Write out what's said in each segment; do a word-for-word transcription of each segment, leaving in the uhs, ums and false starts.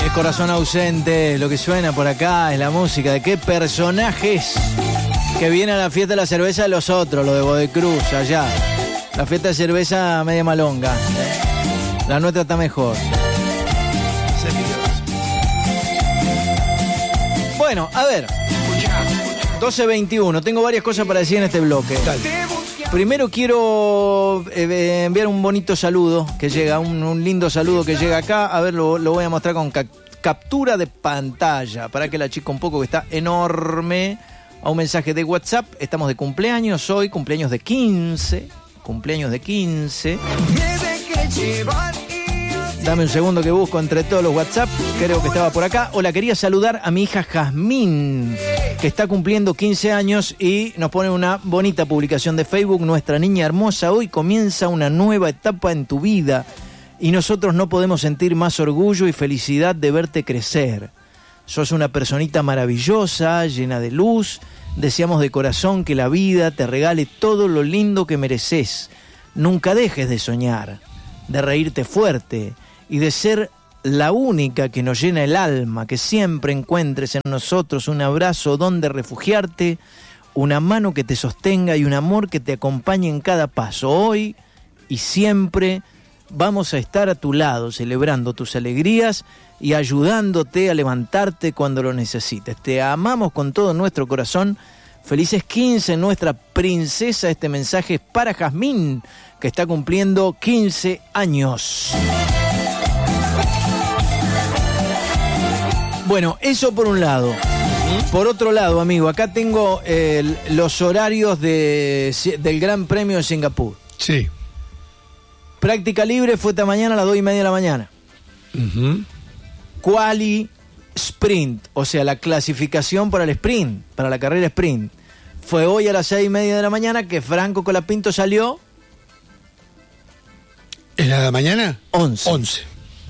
Es Corazón Ausente, lo que suena por acá es la música de qué personajes que viene a la fiesta de la cerveza de los otros, lo de Bodecruz, allá. La fiesta de cerveza media malonga. La nuestra está mejor. Bueno, a ver. doce veintiuno, tengo varias cosas para decir en este bloque. Dale. Primero quiero eh, enviar un bonito saludo que llega, un, un lindo saludo que llega acá. A ver, lo, lo voy a mostrar con ca- captura de pantalla para que la chica un poco, que está enorme, a un mensaje de WhatsApp. Estamos de cumpleaños hoy, cumpleaños de quince, cumpleaños de quince. Dame un segundo que busco entre todos los WhatsApp, creo que estaba por acá. Hola, quería saludar a mi hija Jazmín, que está cumpliendo quince años y nos pone una bonita publicación de Facebook. Nuestra niña hermosa, hoy comienza una nueva etapa en tu vida y nosotros no podemos sentir más orgullo y felicidad de verte crecer. Sos una personita maravillosa, llena de luz. Deseamos de corazón que la vida te regale todo lo lindo que mereces. Nunca dejes de soñar, de reírte fuerte y de ser la única que nos llena el alma, que siempre encuentres en nosotros un abrazo donde refugiarte, una mano que te sostenga y un amor que te acompañe en cada paso. Hoy y siempre vamos a estar a tu lado, celebrando tus alegrías y ayudándote a levantarte cuando lo necesites. Te amamos con todo nuestro corazón. Felices quince, nuestra princesa. Este mensaje es para Jazmín, que está cumpliendo quince años. Bueno, eso por un lado. Por otro lado, amigo, acá tengo eh, los horarios de, del Gran Premio de Singapur. Sí. Práctica libre fue esta mañana a las dos y media de la mañana. Uh-huh. Quali Sprint, o sea, la clasificación para el sprint, para la carrera sprint, fue hoy a las seis y media de la mañana que Franco Colapinto salió. ¿En la de mañana? once. once.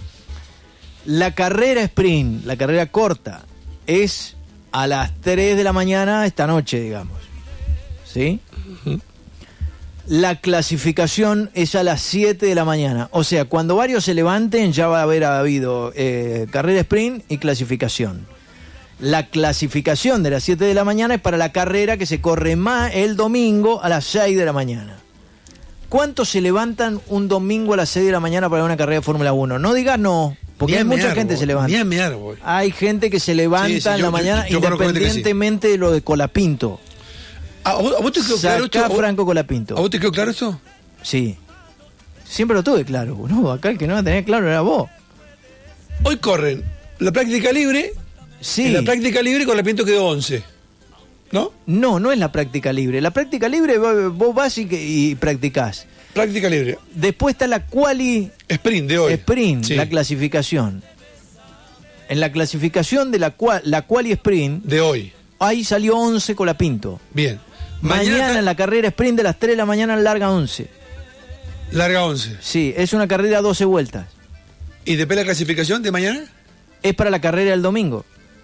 La carrera sprint, la carrera corta, es a las tres de la mañana esta noche, digamos. ¿Sí? Uh-huh. La clasificación es a las siete de la mañana. O sea, cuando varios se levanten ya va a haber habido eh, carrera sprint y clasificación. La clasificación de las siete de la mañana es para la carrera que se corre más el domingo a las seis de la mañana. ¿Cuántos se levantan un domingo a las seis de la mañana para una carrera de Fórmula uno? No digas no, porque Ni hay mucha mear, gente que se levanta. Ni a mear, voy. Hay gente que se levanta Sí, sí, en yo- la mañana yo- yo conozco gente que sí. independientemente de lo de Colapinto. ¿A vos, a vos te quedó claro Sacá esto? Franco Colapinto. ¿A vos te quedó claro esto? Sí. Siempre lo tuve claro. No, acá el que no lo tenía claro era vos. Hoy corren la práctica libre. Sí. En la práctica libre con la Pinto quedó once. ¿No? No, no es la práctica libre. La práctica libre vos vos vas y, que- y practicás. Práctica libre. Después está la quali Sprint de hoy. sprint, Sí. la clasificación. En la clasificación de la, cua- la quali sprint, De hoy. ahí salió once Colapinto. Bien. Mañana, Mañana, en la carrera sprint de las tres de la mañana larga once. larga once. Sí, es una carrera doce vueltas. ¿Y después la clasificación de mañana? Es para la carrera del domingo.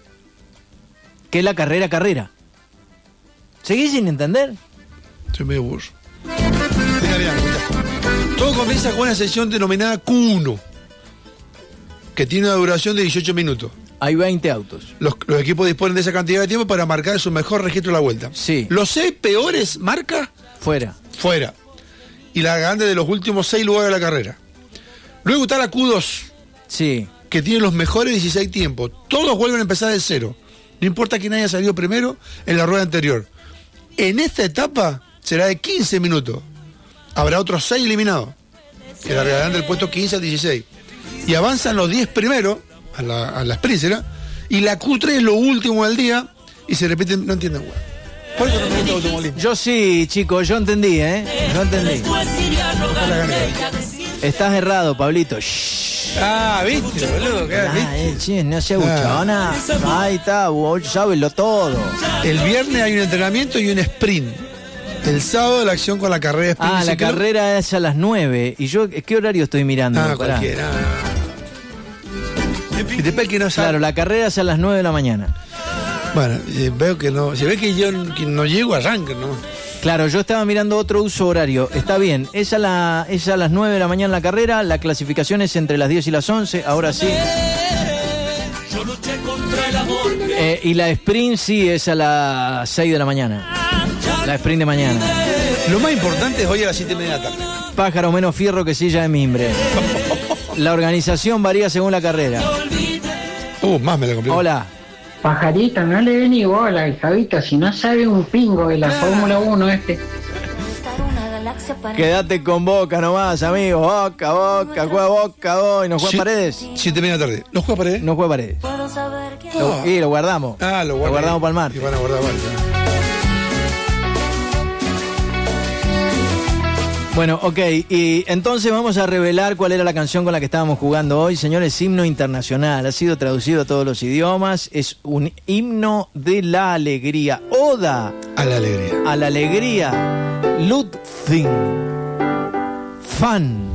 Que es la carrera carrera. ¿Seguís sin entender? Estoy medio burro. Mira, mira, escucha. Todo comienza con una sesión denominada Q uno, que tiene una duración de dieciocho minutos. Hay veinte autos. Los, los equipos disponen de esa cantidad de tiempo para marcar su mejor registro de la vuelta. Sí. Los seis peores marcas, Fuera. fuera. Y la gana de los últimos seis lugares de la carrera. Luego está la Q dos, Sí. que tiene los mejores dieciséis tiempos. Todos vuelven a empezar de cero. No importa quién haya salido primero en la rueda anterior. En esta etapa será de quince minutos. Habrá otros seis eliminados, que largarán del puesto quince al dieciséis. Y avanzan los diez primeros a la, a la sprint, ¿será? Y la Q tres es lo último del día y se repiten, no entienden, güey. Por eso no me gusta el automovilismo. Yo sí, chicos, yo entendí, ¿eh? Yo entendí. Ojalá gane. Estás errado, Pablito. Shh. Ah, viste, boludo, ¿qué? Ah, ¿Viste? eh, che, no se buchona. Ahí está, vos sabeslo todo. El viernes hay un entrenamiento y un sprint. El sábado la acción con la carrera de sprint. Ah, de la ciclo. carrera es a las nueve. ¿Y yo qué horario estoy mirando? Ah, Pará. cualquiera. Y después que no sabe. Claro, la carrera es a las nueve de la mañana. Bueno, eh, veo que no. Se ve que yo n- que no llego, arranque, ¿no? Claro, yo estaba mirando otro uso horario. Está bien, es a, la, es a las nueve de la mañana la carrera, la clasificación es entre las diez y las once, ahora sí. Eh, y la sprint sí es a las seis de la mañana. La sprint de mañana. Lo más importante es hoy a las siete y media de la tarde. Pájaro menos fierro que silla de mimbre. La organización varía según la carrera. Uh, más me la compré. Hola. Pajarito, no le den ni bola al Javito, si no sabe un pingo de la Fórmula uno este. Quédate con Boca nomás, amigo. Boca, Boca, juega Boca hoy. ¿No juega Sí, Paredes? Siete y media de la tarde. ¿No juega Paredes? No juega Paredes. Ah. Lo, y lo guardamos. Ah, lo, lo guardamos para el mar. Y van a guardar varios. Bueno, ok, y entonces vamos a revelar cuál era la canción con la que estábamos jugando hoy. Señores, himno internacional, ha sido traducido a todos los idiomas, es un himno de la alegría, oda A la alegría. a la alegría, Ludwig van